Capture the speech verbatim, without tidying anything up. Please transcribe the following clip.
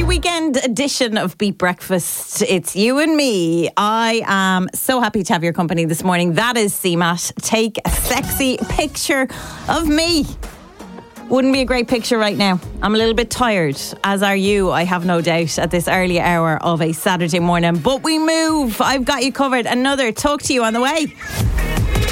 weekend edition of Beat Breakfast. It's you and me. I am so happy to have your company this morning. That is C MAT. Take a sexy picture of me. Wouldn't be a great picture right now. I'm a little bit tired, as are you, I have no doubt, at this early hour of a Saturday morning. But we move. I've got you covered. Another Talk to You on the way.